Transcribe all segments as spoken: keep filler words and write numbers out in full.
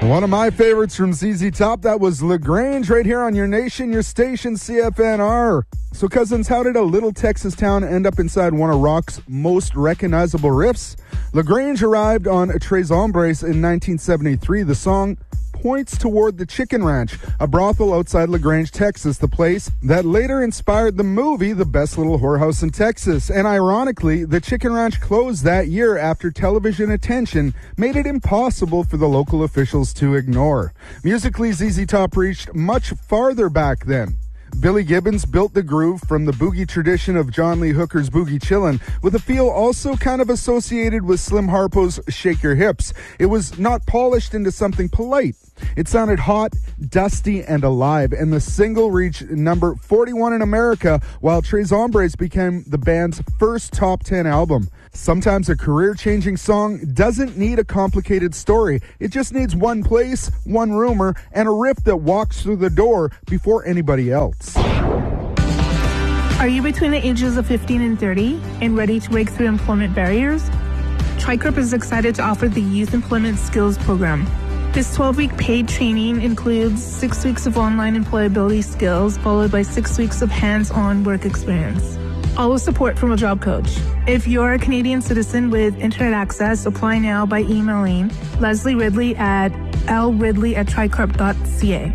One of my favorites from Z Z Top, that was LaGrange right here on your nation, your station, C F N R. So, cousins, how did a little Texas town end up inside one of rock's most recognizable riffs? LaGrange arrived on Tres Hombres in nineteen seventy-three. The song points toward the Chicken Ranch, a brothel outside LaGrange, Texas, the place that later inspired the movie The Best Little Whorehouse in Texas. And ironically, the Chicken Ranch closed that year after television attention made it impossible for the local officials to ignore. Musically, Z Z Top reached much farther back then. Billy Gibbons built the groove from the boogie tradition of John Lee Hooker's Boogie Chillin', with a feel also kind of associated with Slim Harpo's Shake Your Hips. It was not polished into something polite. It sounded hot, dusty, and alive, and the single reached number forty-one in America, while Tres Hombres became the band's first top ten album. Sometimes a career-changing song doesn't need a complicated story. It just needs one place, one rumor, and a riff that walks through the door before anybody else. Are you between the ages of fifteen and thirty and ready to break through employment barriers? TriCorp is excited to offer the Youth Employment Skills Program. This twelve-week paid training includes six weeks of online employability skills, followed by six weeks of hands-on work experience. All with support from a job coach. If you're a Canadian citizen with internet access, apply now by emailing Leslie Ridley at l ridley at tricorp dot c a.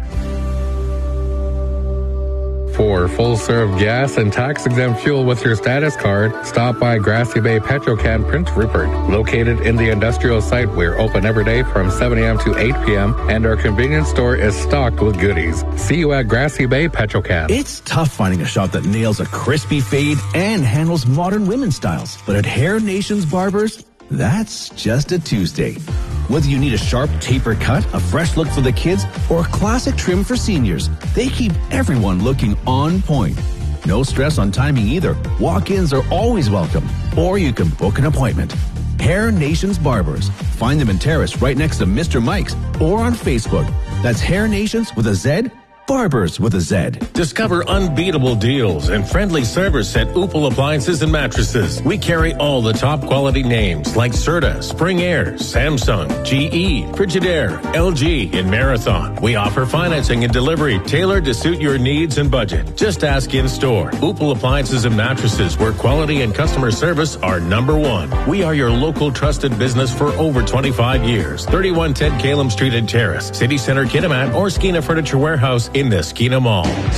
For full-serve gas and tax-exempt fuel with your status card, stop by Grassy Bay Petrocan Prince Rupert. Located in the industrial site, we're open every day from seven a.m. to eight p.m., and our convenience store is stocked with goodies. See you at Grassy Bay Petrocan. It's tough finding a shop that nails a crispy fade and handles modern women's styles. But at Hair Nations Barbers, that's just a Tuesday. Whether you need a sharp taper cut, a fresh look for the kids, or a classic trim for seniors, they keep everyone looking on point. No stress on timing either. Walk-ins are always welcome, or you can book an appointment. Hair Nations Barbers. Find them in Terrace right next to Mister Mike's or on Facebook. That's Hair Nations with a Z, Barbers with a Z. Discover unbeatable deals and friendly service at Opal Appliances and Mattresses. We carry all the top quality names like Serta, Spring Air, Samsung, G E, Frigidaire, L G, and Marathon. We offer financing and delivery tailored to suit your needs and budget. Just ask in store. Opal Appliances and Mattresses, where quality and customer service are number one. We are your local trusted business for over twenty-five years. thirty-one ten Calum Street in Terrace, City Center, Kitimat, or Skeena Furniture Warehouse in the Skeena Mall.